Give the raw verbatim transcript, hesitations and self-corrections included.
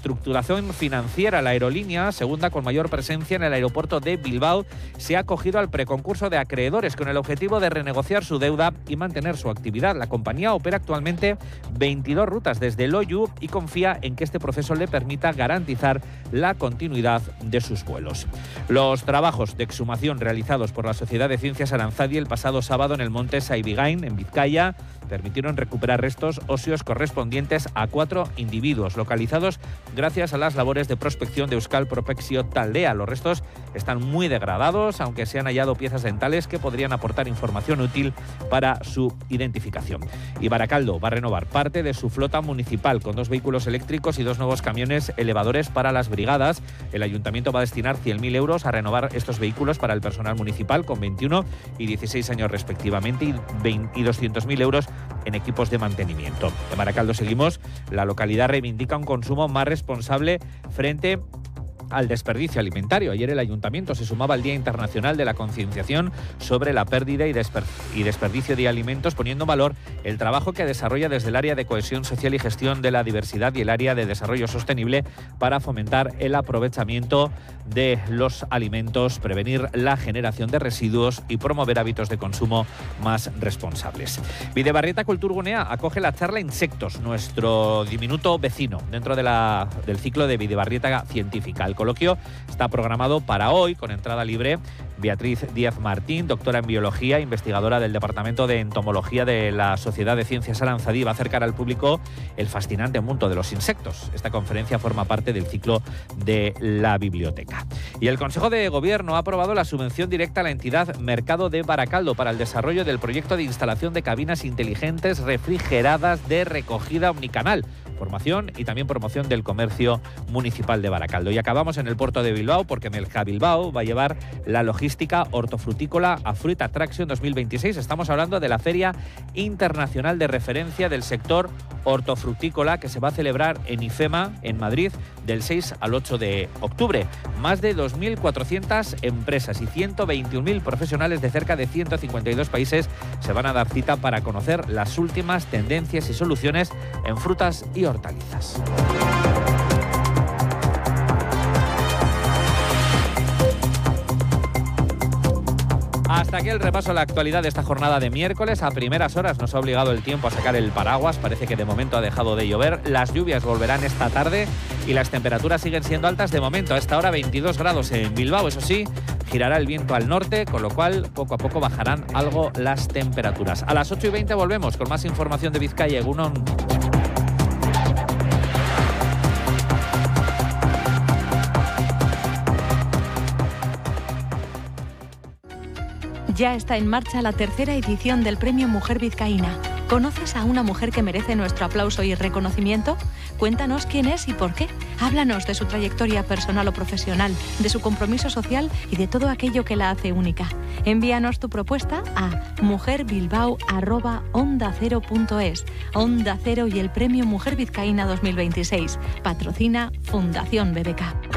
reestructuración financiera. La aerolínea, segunda con mayor presencia en el aeropuerto de Bilbao, se ha acogido al preconcurso de acreedores con el objetivo de renegociar su deuda y mantener su actividad. La compañía opera actualmente veintidós rutas desde Loiu y confía en que este proceso le permita garantizar la continuidad de sus vuelos. Los trabajos de exhumación realizados por la Sociedad de Ciencias Aranzadi el pasado sábado en el monte Saibigain, en Vizcaya, permitieron recuperar restos óseos correspondientes a cuatro individuos localizados gracias a las labores de prospección de Euskal Prospecció Taldea. Los restos están muy degradados, aunque se han hallado piezas dentales que podrían aportar información útil para su identificación. Y Barakaldo va a renovar parte de su flota municipal con dos vehículos eléctricos y dos nuevos camiones elevadores para las brigadas. El ayuntamiento va a destinar cien mil euros a renovar estos vehículos para el personal municipal con veintiuno y dieciséis años respectivamente y doscientos mil euros en equipos de mantenimiento. En Barakaldo seguimos. La localidad reivindica un consumo más responsable frente al desperdicio alimentario. Ayer el ayuntamiento se sumaba al Día Internacional de la Concienciación sobre la pérdida y, desper y desperdicio de alimentos, poniendo en valor el trabajo que desarrolla desde el área de cohesión social y gestión de la diversidad y el área de desarrollo sostenible para fomentar el aprovechamiento de los alimentos, prevenir la generación de residuos y promover hábitos de consumo más responsables. Bidebarrieta Kulturgunea acoge la charla Insectos, nuestro diminuto vecino, dentro de la, del ciclo de Bidebarrieta Científica. El coloquio está programado para hoy, con entrada libre. Beatriz Díaz Martín, doctora en biología, investigadora del Departamento de Entomología de la Sociedad de Ciencias Aranzadi, va a acercar al público el fascinante mundo de los insectos. Esta conferencia forma parte del ciclo de la biblioteca. Y el Consejo de Gobierno ha aprobado la subvención directa a la entidad Mercado de Barakaldo para el desarrollo del proyecto de instalación de cabinas inteligentes refrigeradas de recogida omnicanal, formación y también promoción del comercio municipal de Barakaldo. Y acabamos en el puerto de Bilbao porque Melja Bilbao va a llevar la logística hortofrutícola a Fruit Attraction dos mil veintiséis. Estamos hablando de la Feria Internacional de Referencia del Sector Hortofrutícola que se va a celebrar en IFEMA, en Madrid, del seis al ocho de octubre. Más de dos mil cuatrocientas empresas y ciento veintiún mil profesionales de cerca de ciento cincuenta y dos países se van a dar cita para conocer las últimas tendencias y soluciones en frutas y hortalizas. Hasta aquí el repaso a la actualidad de esta jornada de miércoles. A primeras horas nos ha obligado el tiempo a sacar el paraguas. Parece que de momento ha dejado de llover. Las lluvias volverán esta tarde y las temperaturas siguen siendo altas de momento. A esta hora veintidós grados en Bilbao. Eso sí, girará el viento al norte, con lo cual poco a poco bajarán algo las temperaturas. A las ocho y veinte volvemos con más información de Vizcaya. Egunon. Ya está en marcha la tercera edición del Premio Mujer Vizcaína. ¿Conoces a una mujer que merece nuestro aplauso y reconocimiento? Cuéntanos quién es y por qué. Háblanos de su trayectoria personal o profesional, de su compromiso social y de todo aquello que la hace única. Envíanos tu propuesta a mujerbilbao arroba onda cero punto es. Onda Cero y el Premio Mujer Vizcaína dos mil veintiséis. Patrocina Fundación B B K.